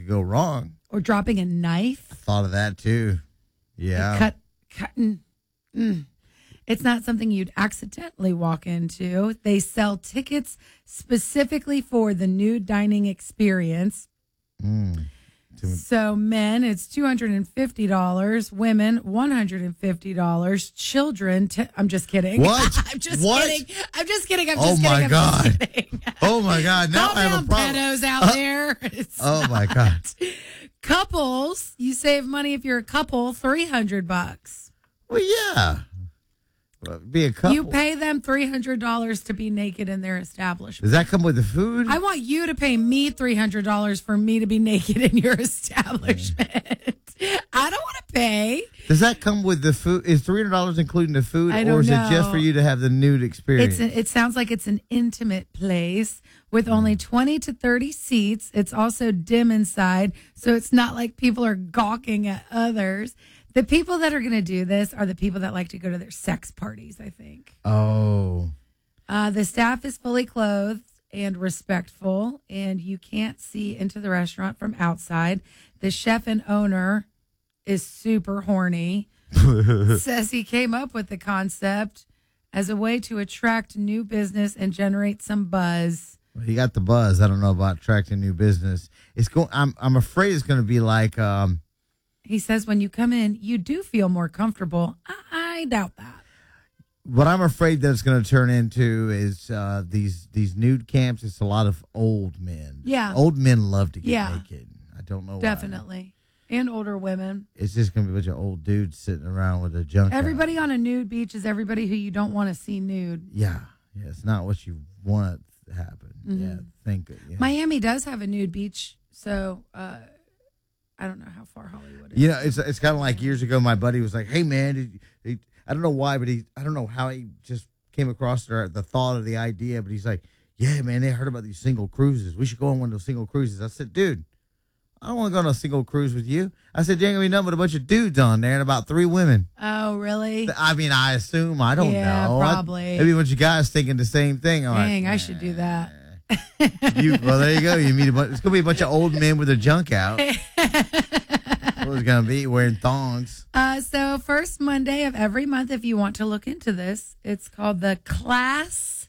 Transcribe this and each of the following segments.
could go wrong. Or dropping a knife. I thought of that too. Yeah. Cutting. It's not something you'd accidentally walk into. They sell tickets specifically for the nude dining experience. So men, it's $250. Women, $150. Children, I'm just kidding. What? I'm just What? kidding. I'm just kidding. Oh my God. Kidding. Oh my God. Now Calm I have down, a problem. pedos out there. It's Oh my God. Couples, you save money if you're a couple, $300. Well, yeah. Well, be a couple. You pay them $300 to be naked in their establishment. Does that come with the food? I want you to pay me $300 for me to be naked in your establishment. I don't want to pay. Does that come with the food? Is $300 including the food, I don't or is know. it just for you to have the nude experience? It sounds like it's an intimate place with only 20 to 30 seats. It's also dim inside, so it's not like people are gawking at others. The people that are going to do this are the people that like to go to their sex parties, I think. Oh. The staff is fully clothed and respectful, and you can't see into the restaurant from outside. The chef and owner is super horny. Says he came up with the concept as a way to attract new business and generate some buzz. Well, you got the buzz. I don't know about attracting new business. It's going. I'm afraid it's going to be like. He says when you come in, you do feel more comfortable. I doubt that. What I'm afraid that it's going to turn into is these nude camps. It's a lot of old men. Yeah. Old men love to get Yeah. naked. I don't know why. Definitely. And older women. It's just going to be a bunch of old dudes sitting around with a junk out. Everybody on a nude beach is everybody who you don't want to see nude. Yeah. Yeah. It's not what you want to happen. Yeah. Think it. Yeah. Miami does have a nude beach, so I don't know how far Hollywood is. You know, it's kind of like years ago. My buddy was like, "Hey, man, I don't know why, but I don't know how he just came across the thought of the idea, but he's like, yeah, man, they heard about these single cruises. We should go on one of those single cruises." I said, "Dude, I don't want to go on a single cruise with you." I said, "You ain't gonna be nothing but a bunch of dudes on there and about 3 women." Oh, really? I mean, I assume. I don't Yeah, know. probably. Maybe a bunch of guys thinking the same thing. I'm Dang, like, I should do that. Well, there you go. You meet it's gonna be a bunch of old men with their junk out. What it's gonna be wearing thongs. So first Monday of every month, if you want to look into this, it's called the Class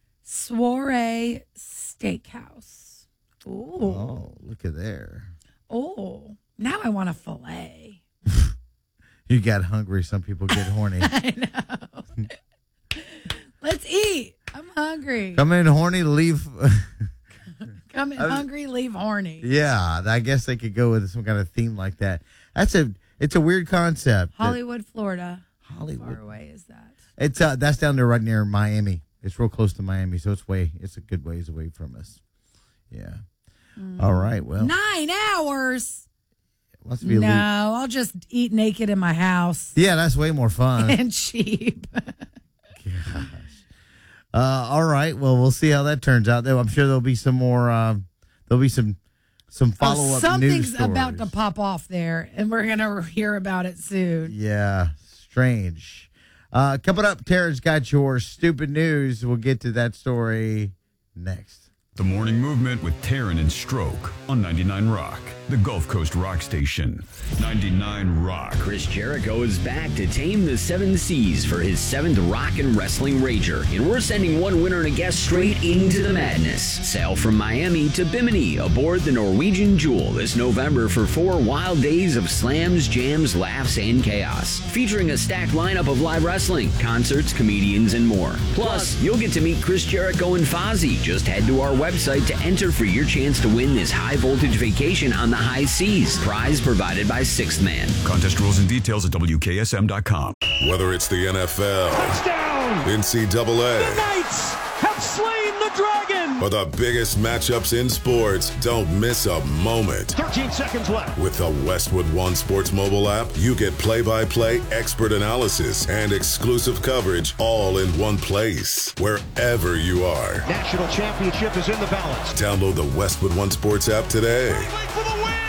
Soiree Steakhouse. Ooh. Oh, look at there. Oh, now I want a filet. You got hungry. Some people get horny. I know. Let's eat. I'm hungry. Come in horny, leave. Come in hungry, leave horny. Yeah, I guess they could go with some kind of theme like that. It's a weird concept. Hollywood, Florida. Hollywood. How far away is that? It's that's down there right near Miami. It's real close to Miami, so it's a good ways away from us. Yeah. All right. Well, 9 hours. must be. No, I'll just eat naked in my house. Yeah, that's way more fun. And cheap. Gosh. All right. Well, we'll see how that turns out. I'm sure there'll be some more. There'll be some follow up. Something's about to pop off there, and we're gonna hear about it soon. Yeah, strange. Coming up, Tara's got your stupid news. We'll get to that story next. The Morning Movement with Taryn and Stroke on 99 Rock, the Gulf Coast rock station. 99 Rock. Chris Jericho is back to tame the 7 seas for his 7th Rock and Wrestling Rager, and we're sending one winner and a guest straight into the madness. Sail from Miami to Bimini aboard the Norwegian Jewel this November for 4 wild days of slams, jams, laughs, and chaos, featuring a stacked lineup of live wrestling, concerts, comedians, and more. Plus, you'll get to meet Chris Jericho and Fozzy. Just head to our website to enter for your chance to win this high-voltage vacation on the high seas. Prize provided by Sixth Man. Contest rules and details at WKSM.com. Whether it's the NFL, Touchdown! NCAA, Knights have slain the dragon! or the biggest matchups in sports, don't miss a moment. 13 seconds left. With the Westwood One Sports mobile app, you get play-by-play expert analysis and exclusive coverage all in one place, wherever you are. National championship is in the balance. Download the Westwood One Sports app today. For the win!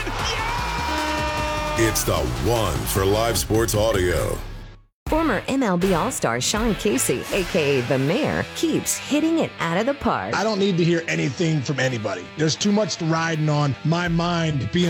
It's the one for live sports audio. Former MLB All-Star Sean Casey, a.k.a. The Mayor, keeps hitting it out of the park. I don't need to hear anything from anybody. There's too much riding on my mind being